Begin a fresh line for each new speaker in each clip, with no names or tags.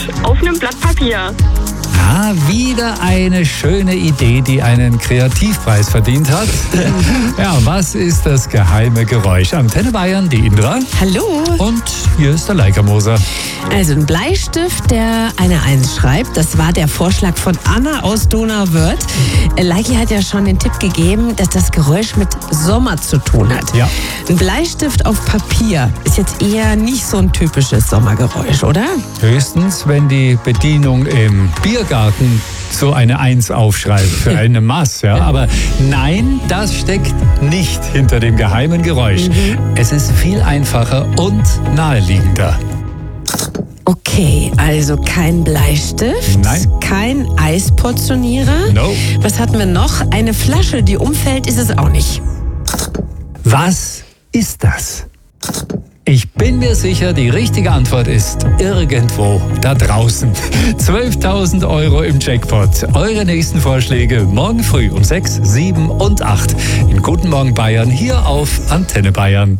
auf einem Blatt Papier.
Ah, wieder eine schöne Idee, die einen Kreativpreis verdient hat. Ja, was ist das geheime Geräusch? Antenne Bayern, die Indra.
Hallo.
Und hier ist der Leica Moser.
Also ein Bleistift, der eine 1 schreibt, das war der Vorschlag von Anna aus Donauwörth. Leiki hat ja schon den Tipp gegeben, dass das Geräusch mit Sommer zu tun hat.
Ja.
Ein Bleistift auf Papier ist jetzt eher nicht so ein typisches Sommergeräusch, oder?
Höchstens, wenn die Bedienung im Biergarten so eine 1 aufschreibt für eine Maß. Ja? Aber nein, das steckt nicht hinter dem geheimen Geräusch. Es ist viel einfacher und naheliegender.
Okay, also kein Bleistift,
Nein.
kein Eisportionierer.
No.
Was hatten wir noch? Eine Flasche, die umfällt, ist es auch nicht.
Was ist das? Ich bin mir sicher, die richtige Antwort ist irgendwo da draußen. 12.000 € im Jackpot. Eure nächsten Vorschläge morgen früh um 6, 7 und 8. In Guten Morgen Bayern hier auf Antenne Bayern.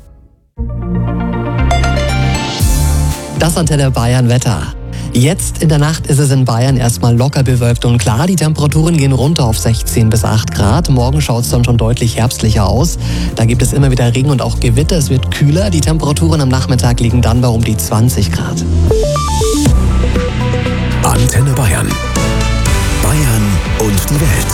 Das Antenne Bayern Wetter. Jetzt in der Nacht ist es in Bayern erstmal locker bewölkt und klar. Die Temperaturen gehen runter auf 16 bis 8 Grad. Morgen schaut es dann schon deutlich herbstlicher aus. Da gibt es immer wieder Regen und auch Gewitter. Es wird kühler. Die Temperaturen am Nachmittag liegen dann bei um die 20 Grad.
Antenne Bayern. Bayern und die Welt.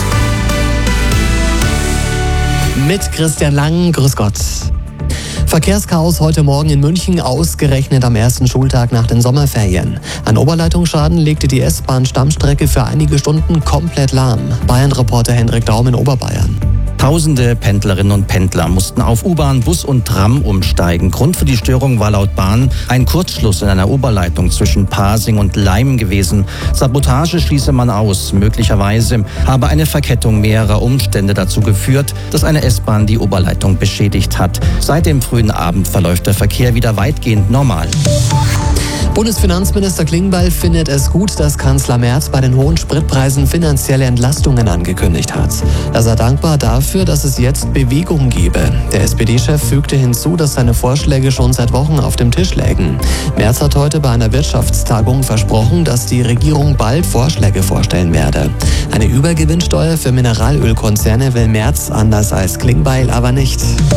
Mit Christian Lang. Grüß Gott. Verkehrschaos heute Morgen in München, ausgerechnet am ersten Schultag nach den Sommerferien. Ein Oberleitungsschaden legte die S-Bahn-Stammstrecke für einige Stunden komplett lahm. Bayern-Reporter Hendrik Daum in Oberbayern.
Tausende Pendlerinnen und Pendler mussten auf U-Bahn, Bus und Tram umsteigen. Grund für die Störung war laut Bahn ein Kurzschluss in einer Oberleitung zwischen Pasing und Laim gewesen. Sabotage schließe man aus. Möglicherweise habe eine Verkettung mehrerer Umstände dazu geführt, dass eine S-Bahn die Oberleitung beschädigt hat. Seit dem frühen Abend verläuft der Verkehr wieder weitgehend normal.
Bundesfinanzminister Klingbeil findet es gut, dass Kanzler Merz bei den hohen Spritpreisen finanzielle Entlastungen angekündigt hat. Er sei dankbar dafür, dass es jetzt Bewegung gebe. Der SPD-Chef fügte hinzu, dass seine Vorschläge schon seit Wochen auf dem Tisch lägen. Merz hat heute bei einer Wirtschaftstagung versprochen, dass die Regierung bald Vorschläge vorstellen werde. Eine Übergewinnsteuer für Mineralölkonzerne will Merz anders als Klingbeil aber nicht.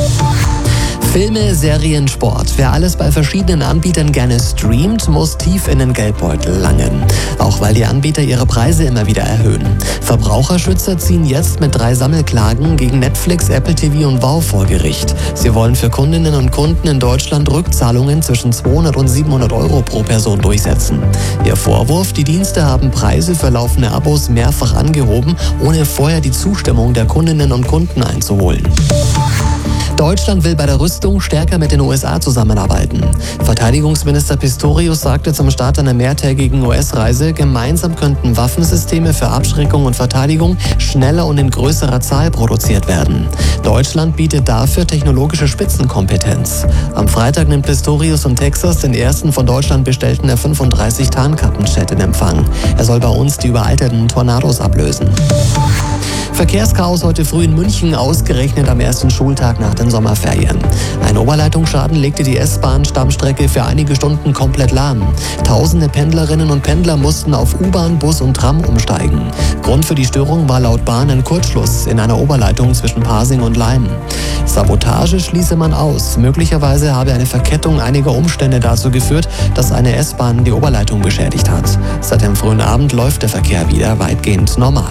Filme, Serien, Sport. Wer alles bei verschiedenen Anbietern gerne streamt, muss tief in den Geldbeutel langen. Auch weil die Anbieter ihre Preise immer wieder erhöhen. Verbraucherschützer ziehen jetzt mit 3 Sammelklagen gegen Netflix, Apple TV und Wow vor Gericht. Sie wollen für Kundinnen und Kunden in Deutschland Rückzahlungen zwischen 200 und 700 € pro Person durchsetzen. Ihr Vorwurf, die Dienste haben Preise für laufende Abos mehrfach angehoben, ohne vorher die Zustimmung der Kundinnen und Kunden einzuholen. Deutschland will bei der Rüstung stärker mit den USA zusammenarbeiten. Verteidigungsminister Pistorius sagte zum Start einer mehrtägigen US-Reise, gemeinsam könnten Waffensysteme für Abschreckung und Verteidigung schneller und in größerer Zahl produziert werden. Deutschland bietet dafür technologische Spitzenkompetenz. Am Freitag nimmt Pistorius in Texas den ersten von Deutschland bestellten F-35 Tarnkappenjet in Empfang. Er soll bei uns die überalterten Tornados ablösen. Verkehrschaos heute früh in München, ausgerechnet am ersten Schultag nach den Sommerferien. Ein Oberleitungsschaden legte die S-Bahn-Stammstrecke für einige Stunden komplett lahm. Tausende Pendlerinnen und Pendler mussten auf U-Bahn, Bus und Tram umsteigen. Grund für die Störung war laut Bahn ein Kurzschluss in einer Oberleitung zwischen Pasing und Laim. Sabotage schließe man aus. Möglicherweise habe eine Verkettung einiger Umstände dazu geführt, dass eine S-Bahn die Oberleitung beschädigt hat. Seit dem frühen Abend läuft der Verkehr wieder weitgehend normal.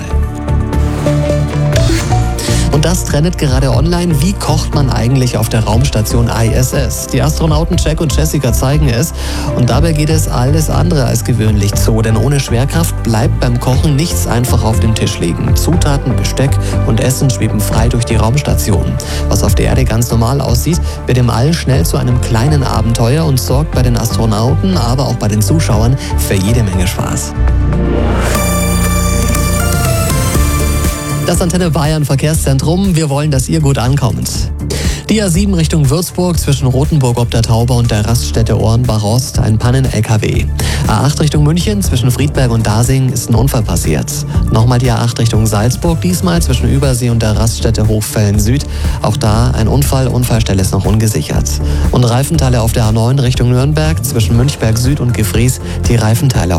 Und das trendet gerade online. Wie kocht man eigentlich auf der Raumstation ISS? Die Astronauten Jack und Jessica zeigen es. Und dabei geht es alles andere als gewöhnlich zu. Denn ohne Schwerkraft bleibt beim Kochen nichts einfach auf dem Tisch liegen. Zutaten, Besteck und Essen schweben frei durch die Raumstation. Was auf der Erde ganz normal aussieht, wird im All schnell zu einem kleinen Abenteuer und sorgt bei den Astronauten, aber auch bei den Zuschauern für jede Menge Spaß. Das Antenne Bayern Verkehrszentrum. Wir wollen, dass ihr gut ankommt. Die A7 Richtung Würzburg zwischen Rothenburg ob der Tauber und der Raststätte Ohrenbach-Ost ein Pannen-LKW. A8 Richtung München zwischen Friedberg und Dasing ist ein Unfall passiert. Nochmal die A8 Richtung Salzburg, diesmal zwischen Übersee und der Raststätte Hochfällen Süd. Auch da ein Unfall, Unfallstelle ist noch ungesichert. Und Reifenteile auf der A9 Richtung Nürnberg zwischen Münchberg Süd und Gefries, die Reifenteile